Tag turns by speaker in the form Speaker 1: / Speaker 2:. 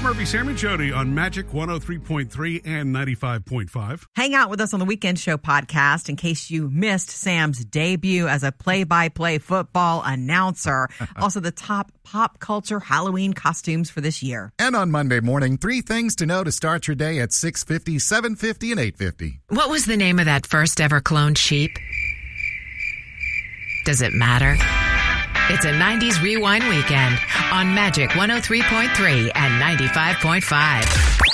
Speaker 1: Murphy, Sam, and Jody on Magic 103.3 and 95.5.
Speaker 2: Hang out with us on the Weekend Show podcast in case you missed Sam's debut as a play-by-play football announcer. Also, the top pop culture Halloween costumes for this year.
Speaker 3: And on Monday morning, 3 things to know to start your day at 6:50, 7:50, and 8:50.
Speaker 4: What was the name of that first ever cloned sheep? Does it matter? It's a 90s Rewind weekend on Magic 103.3 and 95.5.